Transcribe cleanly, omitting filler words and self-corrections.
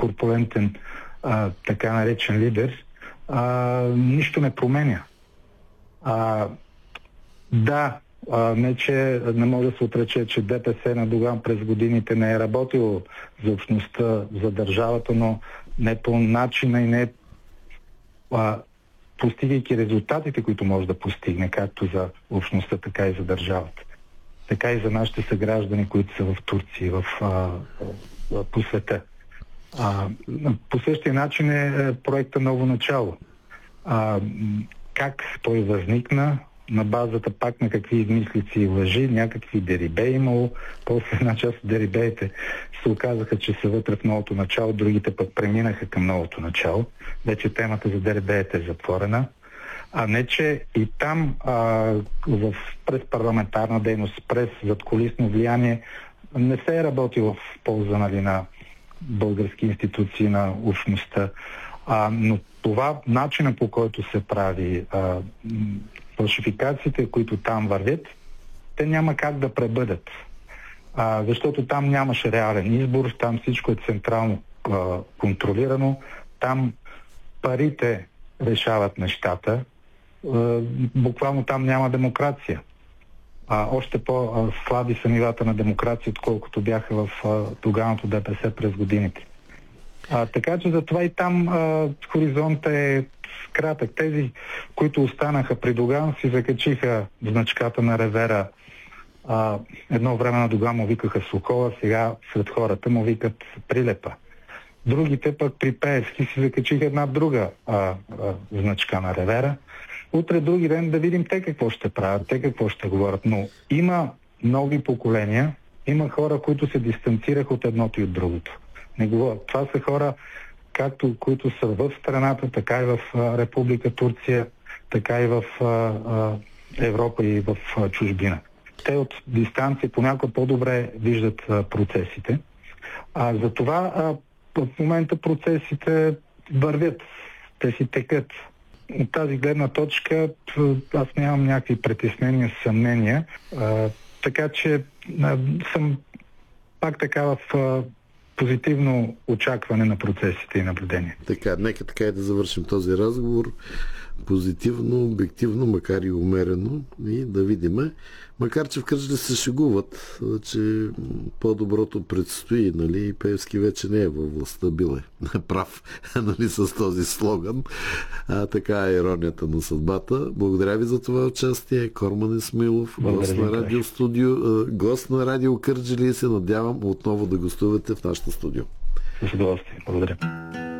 корпулентен така наречен лидер, нищо не променя. Не, че не може да се отрече, че ДПС на Доган през годините не е работило за общността, за държавата, но не по начина и не постигайки резултатите, които може да постигне, както за общността, така и за държавата. Така и за нашите съграждани, които са в Турция, по света. По същия начин е проекта Ново начало. Как той възникна? На базата пак на какви измислици и лъжи, някакви дерибеи имало. После една част от дерибеите се оказаха, че са вътре в новото начало, другите пък преминаха към новото начало. Вече темата за дерибеите е затворена. А не, че и там през парламентарна дейност, през задкулисно влияние не се е работило в полза на български институции, на общността. Но това начина, по който се прави фалшификациите, които там вървят, те няма как да пребъдат. Защото там нямаше реален избор, там всичко е централно контролирано, там парите решават нещата, буквално там няма демокрация. Още по-слаби са нивата на демокрация, отколкото бяха в тогавното ДПС през годините. Така че затова и там хоризонтът е кратък. Тези, които останаха при Доган, си закачиха значката на ревера. Едно време на Доган му викаха Сокола, сега сред хората му викат Прилепа. Другите пък при Пеевски си закачиха една друга значка на ревера. Утре, други ден да видим те какво ще правят, те какво ще говорят. Но има нови поколения, има хора, които се дистанцираха от едното и от другото. Това са хора, както които са в страната, така и в Република Турция, така и в Европа и в чужбина. Те от дистанция понякога по-добре виждат процесите. Затова в момента процесите вървят, те си текат. От тази гледна точка аз нямам някакви притеснения, съмнения, така че съм пак така в позитивно очакване на процесите и наблюдение. Така, нека така и да завършим този разговор. Позитивно, обективно, макар и умерено, и да видиме. Макар че в Кърджали се шегуват, че по-доброто предстои, нали, Пеевски вече не е във властта, бил е прав, нали, с този слоган. Така е иронията на съдбата. Благодаря ви за това участие. Корман Исмаилов, гост на Радио Студио, гост на Радио Кърджали, и се надявам отново да гостувате в нашото студио. С удоволствие. Благодаря.